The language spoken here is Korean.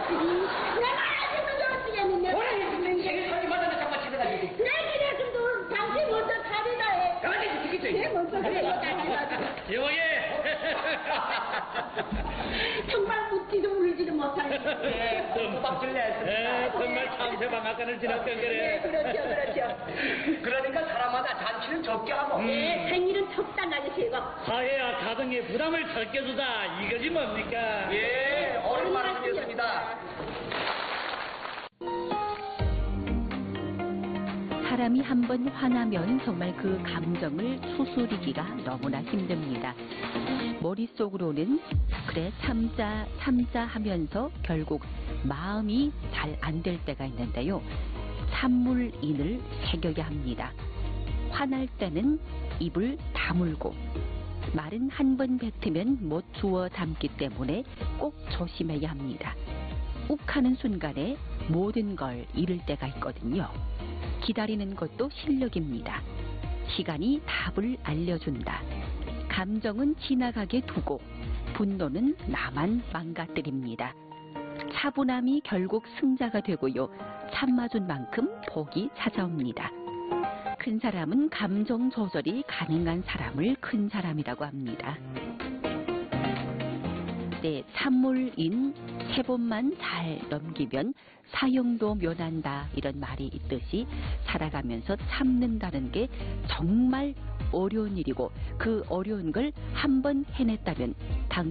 내가 아직도 저러시겠는데. 오늘 인생에 설계마다 잠깐 지나가지고. 내 그랬으면 당신 먼저 차리다 해. 가만히 있으시겠죠? 내 먼저 차리다. 여보게. 정말 웃지도 울지도 못하는데. 호박질 냈습니다. 정말 참새방앗간을 지났던 네, 그래. 그렇죠. 그러니까 사람마다 잔치는 적게 하고. 네, 생일은 적당하게 세고. 사회와 가정의 부담을 적게 주다 이거지 뭡니까? 예, 옳은 말씀이었습니다. 사람이 한번 화나면 정말 그 감정을 추스리기가 너무나 힘듭니다. 머릿속으로는 그래 참자 하면서 결국 마음이 잘 안 될 때가 있는데요. 참물인을 새겨야 합니다. 화날 때는 입을 다물고 말은 한 번 뱉으면 못 주워 담기 때문에 꼭 조심해야 합니다. 욱하는 순간에 모든 걸 잃을 때가 있거든요. 기다리는 것도 실력입니다. 시간이 답을 알려준다. 감정은 지나가게 두고 분노는 나만 망가뜨립니다. 차분함이 결국 승자가 되고요. 참아준 만큼 복이 찾아옵니다. 큰 사람은 감정 조절이 가능한 사람을 큰 사람이라고 합니다. 네, 참물인 3번만 잘 넘기면 사형도 면한다 이런 말이 있듯이 살아가면서 참는다는 게 정말 어려운 일이고 그 어려운 걸 한 번 해냈다면